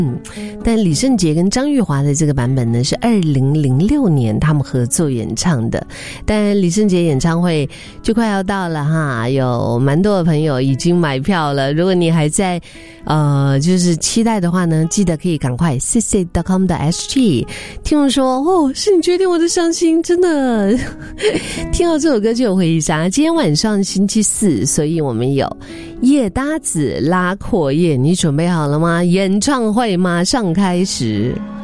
但李圣杰跟张玉华的这个版本呢是2006年他们合作演唱的，但李圣杰演唱会就快要到了哈，有蛮多的朋友已经买票了，如果你还在就是期待的话呢，记得可以赶快 cc.com.sg。 听我说是你决定我的伤心，真的听到这首歌就有回忆杀。今天晚上星期四，所以我们有叶搭子拉阔叶，你准备好了吗？演唱会马上开始。